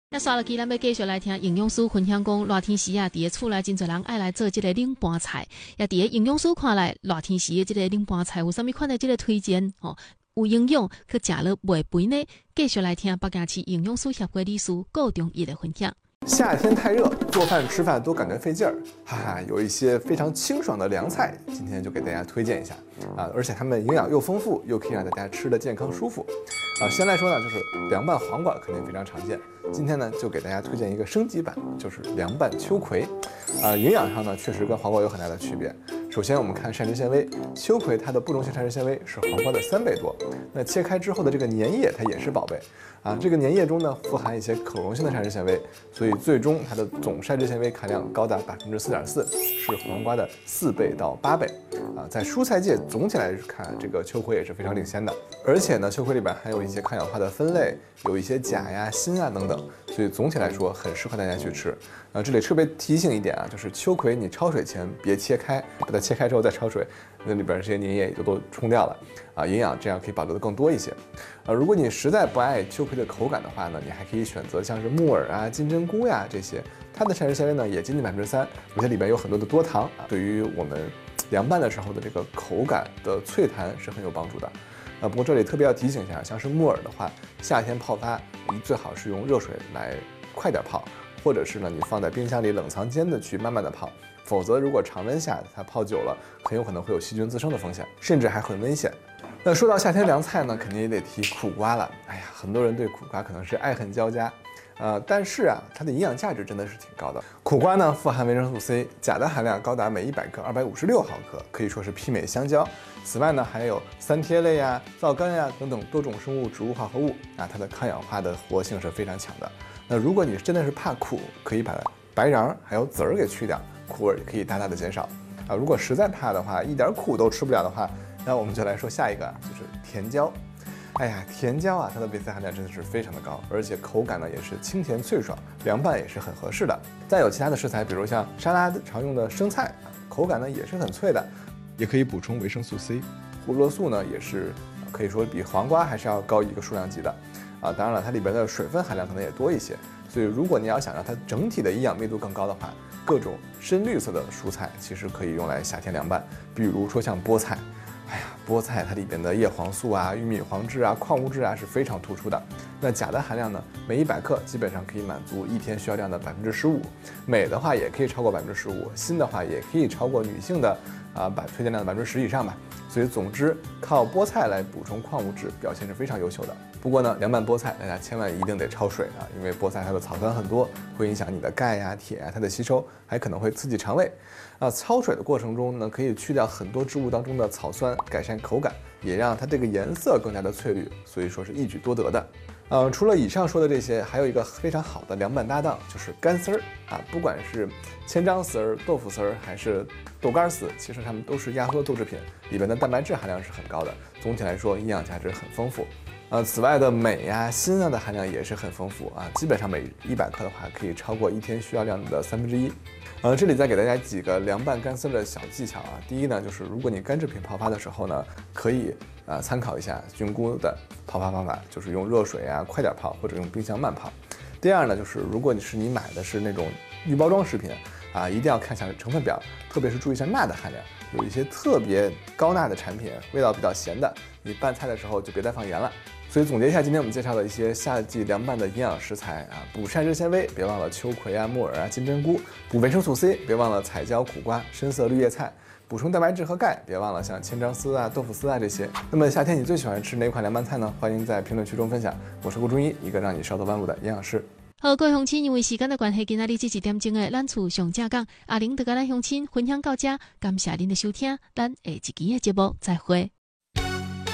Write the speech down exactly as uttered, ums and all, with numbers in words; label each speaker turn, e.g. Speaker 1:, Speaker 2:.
Speaker 1: 那刷落去，咱要继续来听营养师分享讲，热天时啊，伫个厝内真侪人爱来做即个冷拌菜。也伫个营养师看来，热天时的即个冷拌菜有啥物款的即个推荐？哦，有营养，去食了袂肥呢？继续来听北京市营养师协会理事顾忠义的分享。
Speaker 2: 夏天太热，做饭吃饭都感觉费劲儿，哈哈，有一些非常清爽的凉菜，今天就给大家推荐一下啊，而且它们营养又丰富，又可以让大家吃得健康舒服。啊，先来说呢，就是凉拌黄瓜肯定非常常见，今天呢就给大家推荐一个升级版，就是凉拌秋葵。啊，营养上呢确实跟黄瓜有很大的区别。首先我们看膳食纤维，秋葵它的不溶性膳食纤维是黄瓜的三倍多，那切开之后的这个粘液它也是宝贝啊，这个粘液中呢富含一些可溶性的膳食纤维，所以最终它的总膳食纤维含量高达百分之四点四，是黄瓜的四倍到八倍啊。在蔬菜界总体来看，这个秋葵也是非常领先的，而且呢，秋葵里边含有一些抗氧化的酚类，有一些钾呀、锌啊等等，所以总体来说很适合大家去吃。啊，这里特别提醒一点啊，就是秋葵你焯水前别切开，把它切开之后再焯水，那里边这些粘液也就都冲掉了啊，营养这样可以保留的更多一些。啊，如果你实在不爱秋葵的口感的话呢，你还可以选择像是木耳啊、金针菇呀这些，它的膳食纤维呢也接近百分之三，而且里边有很多的多糖啊，对于我们凉拌的时候的这个口感的脆弹是很有帮助的。啊，不过这里特别要提醒一下，像是木耳的话，夏天泡发，你最好是用热水来快点泡，或者是呢你放在冰箱里冷藏间的去慢慢的泡，否则如果常温下它泡久了，很有可能会有细菌滋生的风险，甚至还很危险。那说到夏天凉菜呢，肯定也得提苦瓜了。哎呀，很多人对苦瓜可能是爱恨交加。呃，但是啊，它的营养价值真的是挺高的。苦瓜呢，富含维生素 C， 钾的含量高达每一百克二百五十六毫克，可以说是媲美香蕉。此外呢，还有三萜类呀、皂苷呀等等多种生物植物化合物啊，它的抗氧化的活性是非常强的。那如果你真的是怕苦，可以把白瓤还有籽儿给去掉，苦味也可以大大的减少啊。如果实在怕的话，一点苦都吃不了的话，那我们就来说下一个，就是甜椒。哎呀，甜椒啊，它的维 C 含量真的是非常的高，而且口感呢也是清甜脆爽，凉拌也是很合适的。再有其他的食材，比如像沙拉常用的生菜，口感呢也是很脆的，也可以补充维生素 C。胡萝卜素呢也是可以说比黄瓜还是要高一个数量级的啊。当然了，它里边的水分含量可能也多一些，所以如果你要想让它整体的营养密度更高的话，各种深绿色的蔬菜其实可以用来夏天凉拌，比如说像菠菜。哎呀，菠菜它里边的叶黄素啊、玉米黄质啊、矿物质啊是非常突出的。那钾的含量呢，每一百克基本上可以满足一天需要量的百分之十五，镁的话也可以超过百分之十五，锌的话也可以超过女性的啊百推荐量的百分之十以上吧。所以总之，靠菠菜来补充矿物质，表现是非常优秀的。不过呢，凉拌菠菜大家千万一定得焯水啊，因为菠菜它的草酸很多，会影响你的钙呀、铁啊它的吸收，还可能会刺激肠胃。啊，焯水的过程中呢，可以去掉很多植物当中的草酸，改善口感，也让它这个颜色更加的翠绿，所以说是一举多得的。呃，除了以上说的这些，还有一个非常好的凉拌搭档，就是干丝儿啊，不管是千张丝儿、豆腐丝儿还是豆干丝，其实它们都是压缩豆制品，里边的蛋白质含量是很高的，总体来说营养价值很丰富。呃，此外的镁呀、锌啊的含量也是很丰富啊，基本上每一百克的话可以超过一天需要量的三分之一。呃，这里再给大家几个凉拌干丝的小技巧啊。第一呢，就是如果你干制品泡发的时候呢，可以啊、呃、参考一下菌菇的泡发方法，就是用热水啊快点泡，或者用冰箱慢泡。第二呢，就是如果你是你买的是那种预包装食品啊，一定要看一下成分表，特别是注意一下钠的含量。有一些特别高钠的产品，味道比较咸的，你拌菜的时候就别再放盐了。所以总结一下，今天我们介绍的一些夏季凉拌的营养食材啊，补膳食纤维，别忘了秋葵啊、木耳啊、金针菇；补维生素 C， 别忘了彩椒、苦瓜、深色绿叶菜；补充蛋白质和钙，别忘了像千张丝啊、豆腐丝啊这些。那么夏天你最喜欢吃哪款凉拌菜呢？欢迎在评论区中分享。我是顾中医，一个让你少走弯路的营养师。
Speaker 1: 好，各位乡亲，因为时间的关系，今仔日这一点钟的咱厝上正讲，阿玲就跟咱乡亲分享到这，感谢您的收听，咱下一期的节目再会。